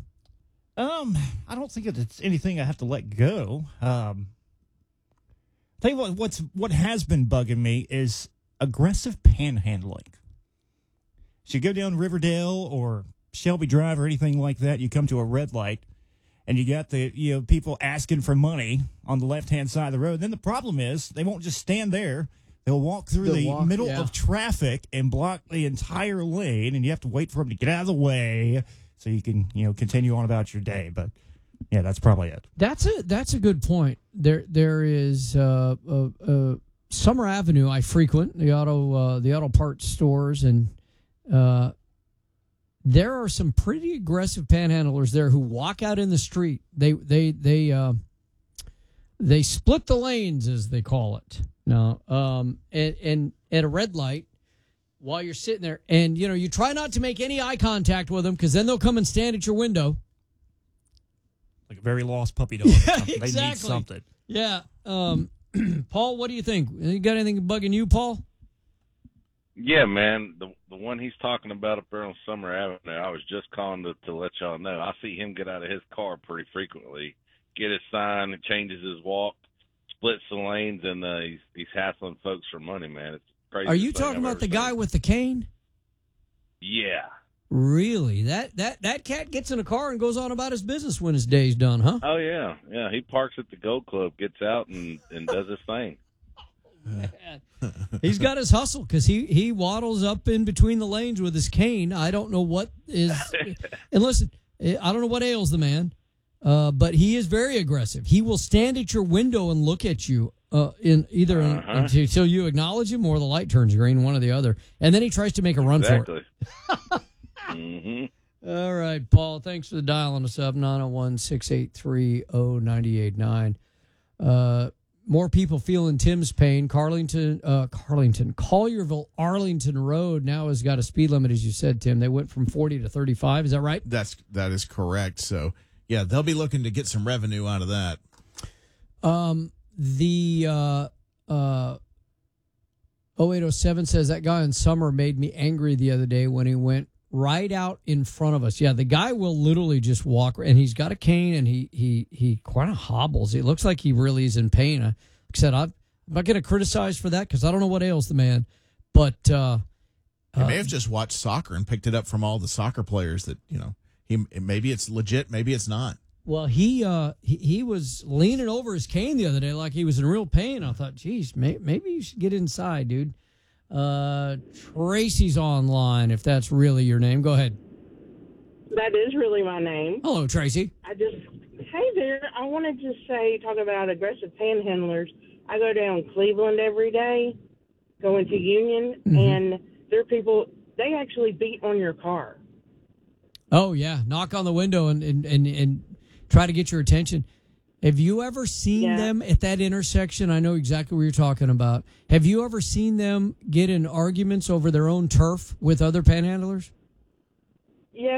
Speaker 25: I don't think it's anything I have to let go. Tell you what has been bugging me is aggressive panhandling. So you go down Riverdale or Shelby Drive or anything like that, you come to a red light, and you got the people asking for money on the left-hand side of the road. Then the problem is they won't just stand there. They'll walk through the middle of traffic and block the entire lane, and you have to wait for them to get out of the way so you can continue on about your day. But yeah, that's probably it.
Speaker 8: That's a good point. There is Summer Avenue. I frequent the auto parts stores, and there are some pretty aggressive panhandlers there who walk out in the street. They split the lanes, as they call it now, and at a red light while you're sitting there, and you try not to make any eye contact with them because then they'll come and stand at your window
Speaker 25: like a very lost puppy dog.
Speaker 8: Exactly.
Speaker 25: They need something.
Speaker 8: Yeah. Paul, what do you think? You got anything bugging you, Paul?
Speaker 6: Yeah, man. The one he's talking about up there on Summer Avenue, I was just calling to let y'all know. I see him get out of his car pretty frequently, get his sign, and changes his walk, splits the lanes, and he's hassling folks for money, man. It's crazy.
Speaker 8: Are you talking about the guy with the cane?
Speaker 6: Yeah.
Speaker 8: Really? That cat gets in a car and goes on about his business when his day's done, huh?
Speaker 6: Oh, yeah. Yeah, he parks at the Gold Club, gets out, and does his thing.
Speaker 8: He's got his hustle because he waddles up in between the lanes with his cane. I don't know what is, and listen, I don't know what ails the man, but he is very aggressive. He will stand at your window and look at you until you acknowledge him or the light turns green, one or the other, and then he tries to make a run for it.
Speaker 6: Mm-hmm.
Speaker 8: All right, Paul, thanks for dialing us up, 901-683-0989. More people feeling Tim's pain. Collierville, Arlington Road now has got a speed limit, as you said, Tim. They went from 40 to 35. Is that right?
Speaker 9: That is correct. So, yeah, they'll be looking to get some revenue out of that.
Speaker 8: The 0807 says that guy in Summer made me angry the other day when he went right out in front of us. Yeah, the guy will literally just walk, and he's got a cane, and he kind of hobbles. It looks like he really is in pain. Like I said, I'm not going to criticize for that because I don't know what ails the man. But
Speaker 9: he may have just watched soccer and picked it up from all the soccer players that maybe it's legit, maybe it's not.
Speaker 8: Well, he was leaning over his cane the other day like he was in real pain. I thought, geez, maybe you should get inside, dude. Tracy's online, if that's really your name. Go ahead.
Speaker 7: That is really my name.
Speaker 8: Hello, Tracy.
Speaker 7: Hey there. I wanted to talk about aggressive panhandlers. I go down Cleveland every day, going to Union, and there are people, they actually beat on your car.
Speaker 8: Oh, yeah. Knock on the window and try to get your attention. Have you ever seen them at that intersection? I know exactly what you're talking about. Have you ever seen them get in arguments over their own turf with other panhandlers?
Speaker 7: Yes,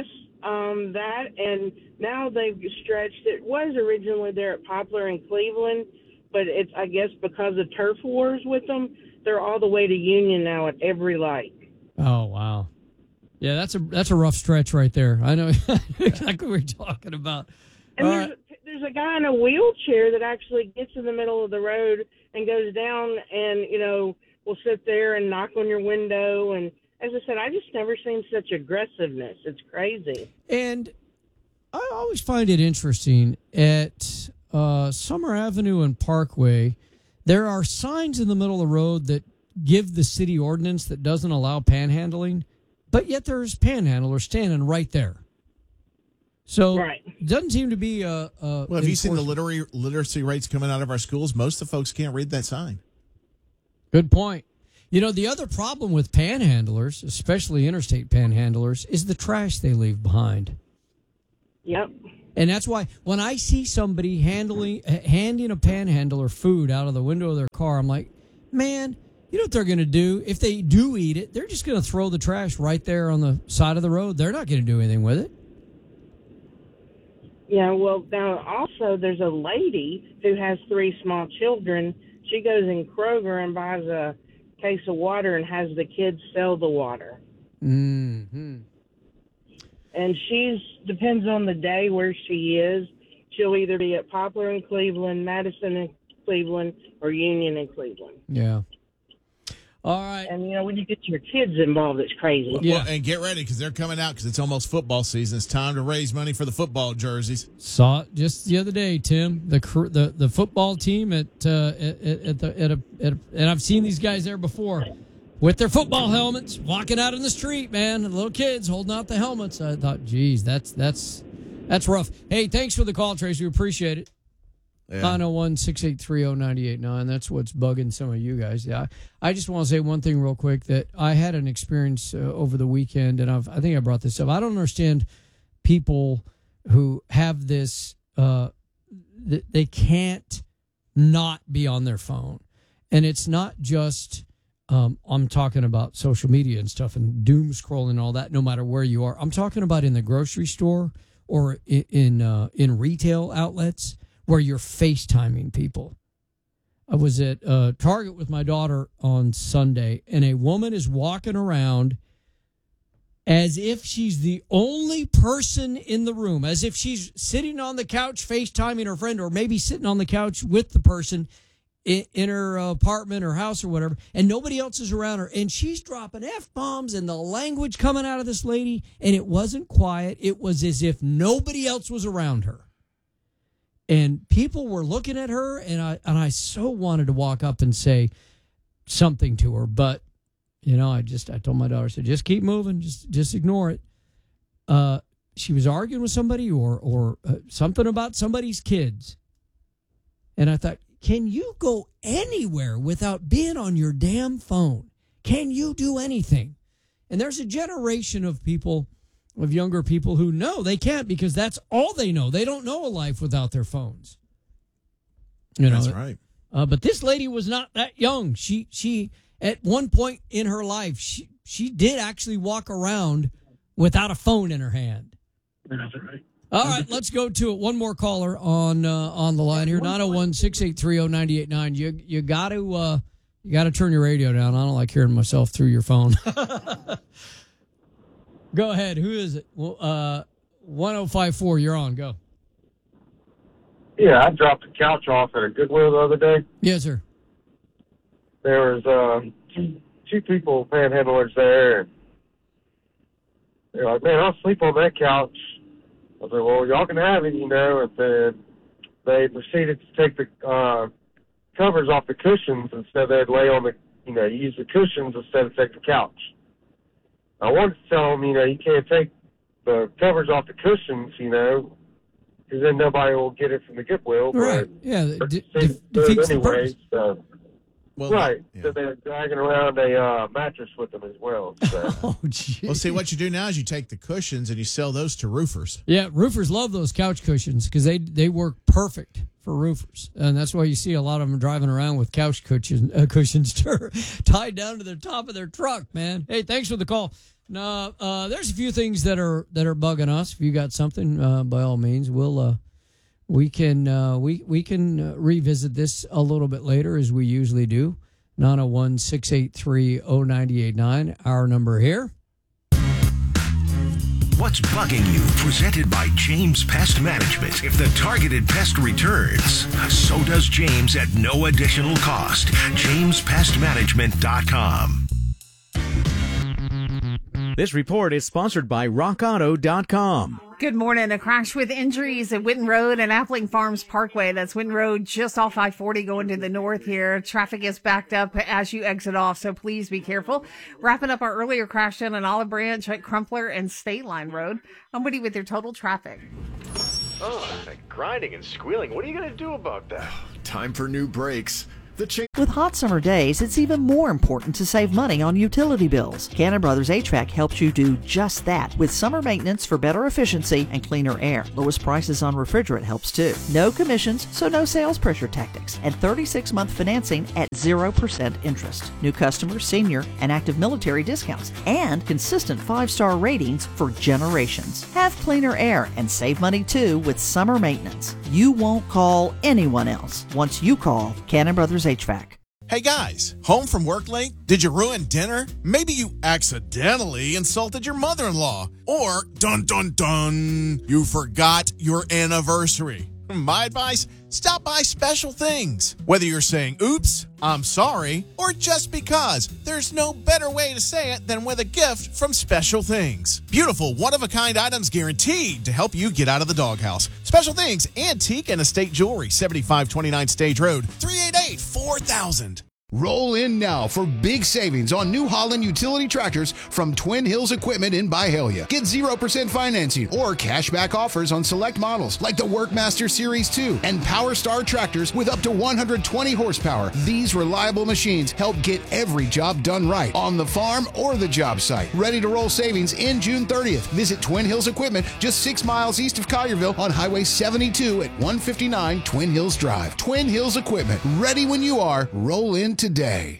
Speaker 7: that, and now they've stretched. It was originally there at Poplar in Cleveland, but it's, I guess, because of turf wars with them, they're all the way to Union now at every light.
Speaker 8: Oh, wow. Yeah, that's a rough stretch right there. I know exactly what you're talking about.
Speaker 7: And there's a guy in a wheelchair that actually gets in the middle of the road and goes down and, will sit there and knock on your window. And as I said, I just never seen such aggressiveness. It's crazy.
Speaker 8: And I always find it interesting at Summer Avenue and Parkway, there are signs in the middle of the road that give the city ordinance that doesn't allow panhandling, but yet there's panhandlers standing right there. So it doesn't seem to be a
Speaker 9: well, have you seen the literacy rates coming out of our schools? Most of the folks can't read that sign.
Speaker 8: Good point. The other problem with panhandlers, especially interstate panhandlers, is the trash they leave behind.
Speaker 7: Yep.
Speaker 8: And that's why when I see somebody handing a panhandler food out of the window of their car, I'm like, man, you know what they're going to do? If they do eat it, they're just going to throw the trash right there on the side of the road. They're not going to do anything with it.
Speaker 7: Yeah, well, now also there's a lady who has 3 small children. She goes in Kroger and buys a case of water and has the kids sell the water.
Speaker 8: Mm-hmm.
Speaker 7: And depends on the day where she is. She'll either be at Poplar in Cleveland, Madison in Cleveland, or Union in Cleveland.
Speaker 8: Yeah. All right.
Speaker 7: And, when you get your kids involved, it's crazy.
Speaker 9: Yeah. Well, and get ready because they're coming out because it's almost football season. It's time to raise money for the football jerseys.
Speaker 8: Saw it just the other day, Tim. The football team and I've seen these guys there before with their football helmets walking out in the street, man. The little kids holding out the helmets. I thought, geez, that's rough. Hey, thanks for the call, Tracy. We appreciate it. 901-683-0989. That's what's bugging some of you guys. Yeah, I just want to say one thing real quick that I had an experience over the weekend, and I think I brought this up. I don't understand people who have this. They can't not be on their phone, and it's not just. I'm talking about social media and stuff and doom scrolling and all that. No matter where you are, I'm talking about in the grocery store or in retail outlets, where you're FaceTiming people. I was at Target with my daughter on Sunday, and a woman is walking around as if she's the only person in the room, as if she's sitting on the couch FaceTiming her friend, or maybe sitting on the couch with the person in her apartment or house or whatever, and nobody else is around her. And she's dropping F-bombs and the language coming out of this lady, and it wasn't quiet. It was as if nobody else was around her. And people were looking at her, and I so wanted to walk up and say something to her, but I told my daughter, I said, just keep moving, just ignore it. She was arguing with somebody or something about somebody's kids, and I thought, can you go anywhere without being on your damn phone? Can you do anything? And there's a generation of people. Of younger people who know they can't because that's all they know. They don't know a life without their phones.
Speaker 9: That's right.
Speaker 8: But this lady was not that young. She at one point in her life, she did actually walk around without a phone in her hand.
Speaker 1: That's right.
Speaker 8: All right, let's go to it. One more caller on the line here. 901-683-0989. You got to turn your radio down. I don't like hearing myself through your phone. Go ahead. Who is it? 1054. You're on. Go.
Speaker 1: Yeah, I dropped a couch off at a Goodwill the other day.
Speaker 8: Yes, sir.
Speaker 1: There was two people, panhandlers there. And they're like, man, I'll sleep on that couch. I said, well, y'all can have it, And then they proceeded to take the covers off the cushions. Instead, they'd lay on the, use the cushions instead of take the couch. I wanted to tell them, you can't take the covers off the cushions, because then nobody will get it from the Goodwill.
Speaker 8: Right. Yeah. Defeats the purpose.
Speaker 1: So. Well, right. Yeah. So they're dragging around a mattress with them as well. So.
Speaker 8: Oh, geez.
Speaker 9: Well, see, what you do now is you take the cushions and you sell those to roofers.
Speaker 8: Yeah, roofers love those couch cushions because they work perfect for roofers. And that's why you see a lot of them driving around with couch cushions tied down to the top of their truck, man. Hey, thanks for the call. No, there's a few things that are bugging us. If you got something, by all means, we'll We can we can revisit this a little bit later, as we usually do. 901-683-0989, our number here.
Speaker 4: What's bugging you? Presented by James Pest Management. If the targeted pest returns, so does James at no additional cost. JamesPestManagement.com.
Speaker 11: This report is sponsored by RockAuto.com.
Speaker 10: Good morning. A crash with injuries at Winton Road and Appling Farms Parkway. That's Winton Road just off I-40 going to the north here. Traffic is backed up as you exit off, so please be careful. Wrapping up our earlier crash down on Olive Branch at Crumpler and State Line Road. I'm Woody with your total traffic.
Speaker 12: Oh, that grinding and squealing. What are you going to do about that?
Speaker 13: Time for new brakes.
Speaker 14: With hot summer days, it's even more important to save money on utility bills. Cannon Brothers HVAC helps you do just that with summer maintenance for better efficiency and cleaner air. Lowest prices on refrigerant helps too. No commissions, so no sales pressure tactics. And 36-month financing at 0% interest. New customers, senior, and active military discounts. And consistent 5-star ratings for generations. Have cleaner air and save money too with summer maintenance. You won't call anyone else once you call Cannon Brothers HVAC.
Speaker 9: Hey guys, home from work late? Did you ruin dinner? Maybe you accidentally insulted your mother-in-law. Or, dun dun dun, you forgot your anniversary. My advice, stop by Special Things. Whether you're saying, oops, I'm sorry, or just because, there's no better way to say it than with a gift from Special Things. Beautiful, one-of-a-kind items guaranteed to help you get out of the doghouse. Special Things, antique and estate jewelry, 7529 Stage Road, 388-4000.
Speaker 15: Roll in now for big savings on New Holland utility tractors from Twin Hills Equipment in Byhalia. Get 0% financing or cashback offers on select models like the Workmaster Series 2 and Power Star tractors with up to 120 horsepower. These reliable machines help get every job done right on the farm or the job site. Ready to roll savings in June 30th. Visit Twin Hills Equipment just 6 miles east of Collierville on Highway 72 at 159 Twin Hills Drive. Twin Hills Equipment. Ready when you are. Roll in today.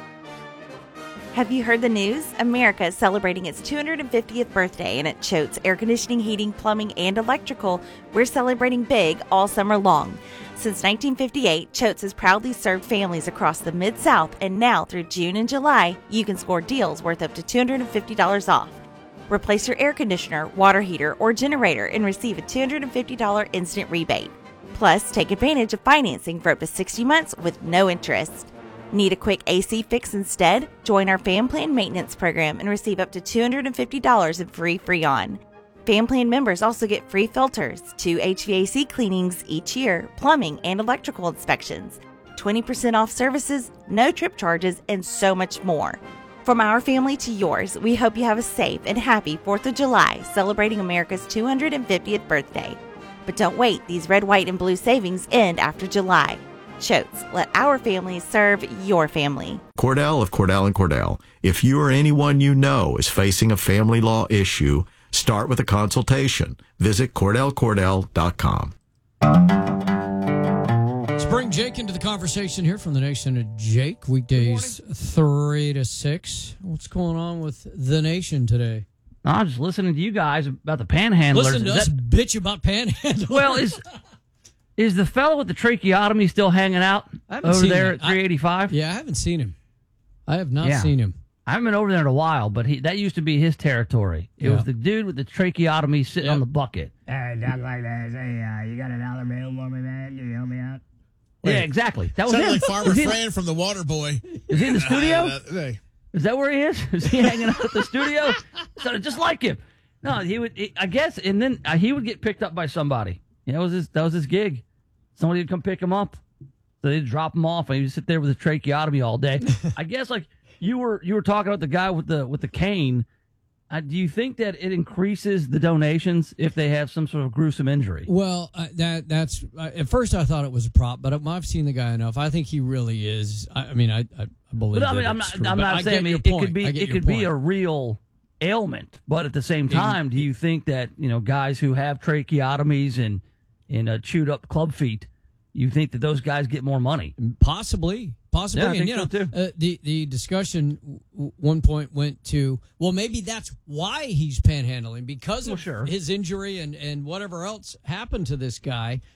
Speaker 16: Have you heard the news? America is celebrating its 250th birthday, and at Choate's Air Conditioning, Heating, Plumbing, and Electrical, we're celebrating big all summer long. Since 1958, Choate's has proudly served families across the Mid-South, and now through June and July, you can score deals worth up to $250 off. Replace your air conditioner, water heater, or generator and receive a $250 instant rebate. Plus, take advantage of financing for up to 60 months with no interest. Need a quick AC fix instead? Join our Fan Plan Maintenance Program and receive up to $250 in free Freon. Fan Plan members also get free filters, 2 HVAC cleanings each year, plumbing and electrical inspections, 20% off services, no trip charges, and so much more. From our family to yours, we hope you have a safe and happy 4th of July celebrating America's 250th birthday. But don't wait, these red, white, and blue savings end after July. Choate's, let our family serve your family.
Speaker 27: Cordell of Cordell & Cordell. If you or anyone you know is facing a family law issue, start with a consultation. Visit CordellCordell.com.
Speaker 8: Let's bring Jake into the conversation here from the Nation of Jake. Weekdays 3 to 6. What's going on with the Nation today?
Speaker 28: I'm just listening to you guys about the panhandlers.
Speaker 8: Listen to us bitch about panhandlers.
Speaker 28: Well, is the fellow with the tracheotomy still hanging out over there at 385?
Speaker 8: I haven't seen him. I have not seen him.
Speaker 28: I haven't been over there in a while, but that used to be his territory. It was the dude with the tracheotomy sitting on the bucket.
Speaker 29: Hey, talk like that. Say, you got a dollar bill for me, man? Can you help me out?
Speaker 28: Yeah, exactly. That was
Speaker 9: Sounded
Speaker 28: him.
Speaker 9: like Farmer Fran from The Water Boy.
Speaker 28: Is he in the studio? Is that where he is? Is he hanging out at the studio? Sounded just like him. No, I guess, and then he would get picked up by somebody. That was his gig. Somebody would come pick him up. So they'd drop him off, and he'd sit there with a tracheotomy all day. I guess, like you were talking about the guy with the cane. Do you think that it increases the donations if they have some sort of gruesome injury?
Speaker 8: Well, that's at first I thought it was a prop, but I've seen the guy enough. I think he really is. I believe.
Speaker 28: But I'm not saying it could be a real ailment, but at the same time, do you think that guys who have tracheotomies and chewed up club feet, you think that those guys get more money?
Speaker 8: Possibly.
Speaker 28: Yeah, I
Speaker 8: and
Speaker 28: think so too.
Speaker 8: The discussion one point went to, well, maybe that's why he's panhandling, because of his injury and whatever else happened to this guy.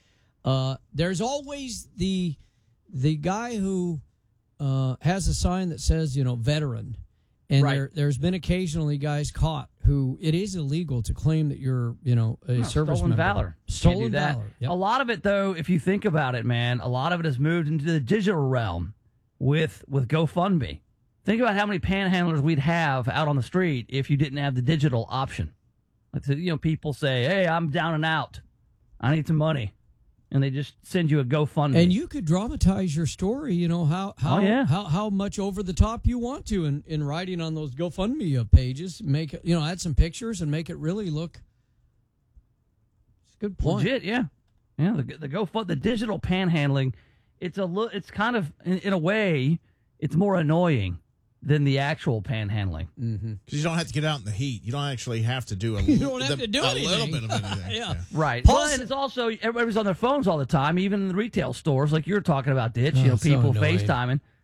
Speaker 8: There's always the guy who has a sign that says, veteran. And
Speaker 28: Right.
Speaker 8: there's been occasionally guys caught who it is illegal to claim that you're, a service
Speaker 28: stolen
Speaker 8: member.
Speaker 28: valor.
Speaker 8: Stolen
Speaker 28: Can't do that.
Speaker 8: valor. Yep.
Speaker 28: A lot of it, though, if you think about it, man, a lot of it has moved into the digital realm with GoFundMe. Think about how many panhandlers we'd have out on the street if you didn't have the digital option. Like, people say, "Hey, I'm down and out. I need some money," and they just send you a GoFundMe.
Speaker 8: And you could dramatize your story, how much over the top you want to in writing on those GoFundMe pages. Make it, add some pictures and make it really look. It's a good point.
Speaker 28: Legit, yeah. The digital panhandling. It's kind of in a way, it's more annoying than the actual panhandling.
Speaker 9: Because you don't have to get out in the heat. You don't actually have to do a
Speaker 8: You don't have to do
Speaker 9: a
Speaker 8: anything.
Speaker 9: little bit of anything.
Speaker 8: Yeah.
Speaker 28: Right. Well, and it's also, everybody's on their phones all the time, even in the retail stores, like you're talking about, Ditch.
Speaker 8: Oh, so
Speaker 28: People
Speaker 8: annoying.
Speaker 28: FaceTiming.